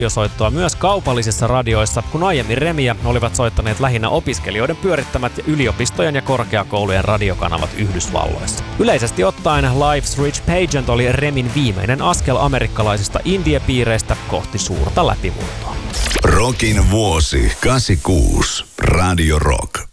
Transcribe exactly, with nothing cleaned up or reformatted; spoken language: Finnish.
radiosoittoa myös kaupallisissa radioissa, kun aiemmin Remiä olivat soittaneet lähinnä opiskelijoiden pyörittämät yliopistojen ja korkeakoulujen radiokanavat Yhdysvalloissa. Yleisesti ottaen Life's Rich Pageant oli Remin viimeinen askel amerikkalaisista indie-piireistä kohti suurta läpimurtoa. Rockin vuosi kahdeksankymmentäkuusi. Radio Rock.